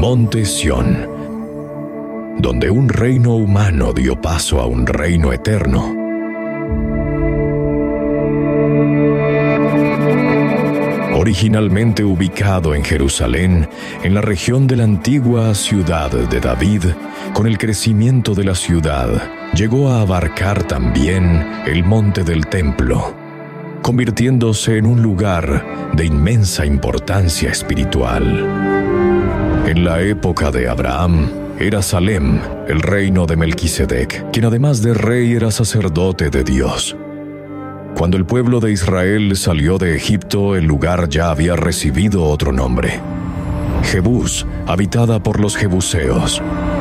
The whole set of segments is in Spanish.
Monte Sión, donde un reino humano dio paso a un reino eterno. Originalmente ubicado en Jerusalén, en la región de la antigua ciudad de David, con el crecimiento de la ciudad, llegó a abarcar también el monte del templo, convirtiéndose en un lugar de inmensa importancia espiritual. En la época de Abraham, era Salem, el reino de Melquisedec, quien además de rey era sacerdote de Dios. Cuando el pueblo de Israel salió de Egipto, el lugar ya había recibido otro nombre: Jebús, habitada por los jebuseos.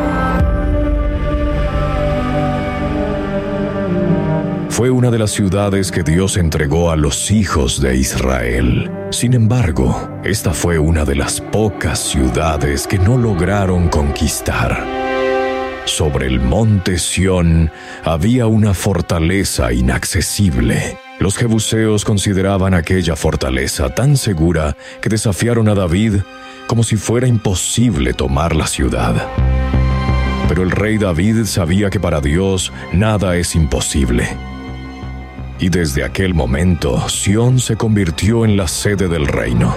Fue una de las ciudades que Dios entregó a los hijos de Israel. Sin embargo, esta fue una de las pocas ciudades que no lograron conquistar. Sobre el monte Sión había una fortaleza inaccesible. Los jebuseos consideraban aquella fortaleza tan segura que desafiaron a David como si fuera imposible tomar la ciudad. Pero el rey David sabía que para Dios nada es imposible. Y desde aquel momento, Sión se convirtió en la sede del reino.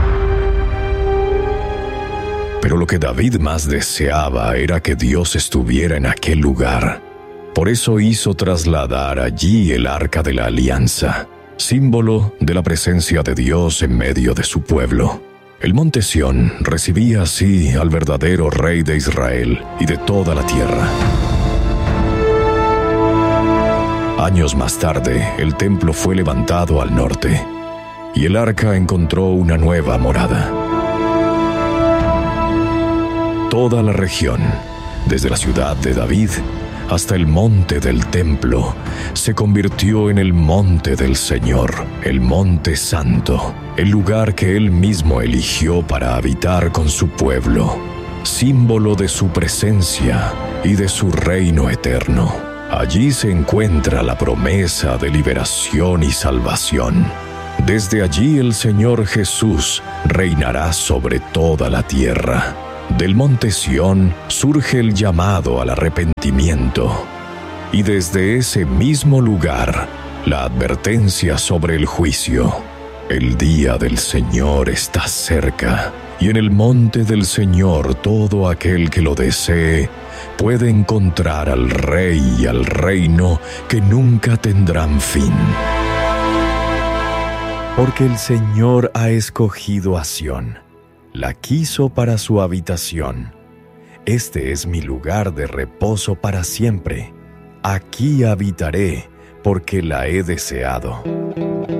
Pero lo que David más deseaba era que Dios estuviera en aquel lugar. Por eso hizo trasladar allí el Arca de la Alianza, símbolo de la presencia de Dios en medio de su pueblo. El monte Sión recibía así al verdadero Rey de Israel y de toda la tierra. Años más tarde, el templo fue levantado al norte, y el arca encontró una nueva morada. Toda la región, desde la ciudad de David hasta el monte del templo, se convirtió en el monte del Señor, el monte santo, el lugar que Él mismo eligió para habitar con su pueblo, símbolo de su presencia y de su reino eterno. Allí se encuentra la promesa de liberación y salvación. Desde allí el Señor Jesús reinará sobre toda la tierra. Del monte Sión surge el llamado al arrepentimiento, y desde ese mismo lugar, la advertencia sobre el juicio. El día del Señor está cerca, y en el monte del Señor todo aquel que lo desee puede encontrar al Rey y al reino que nunca tendrán fin. Porque el Señor ha escogido a Sión, la quiso para su habitación. Este es mi lugar de reposo para siempre. Aquí habitaré, porque la he deseado.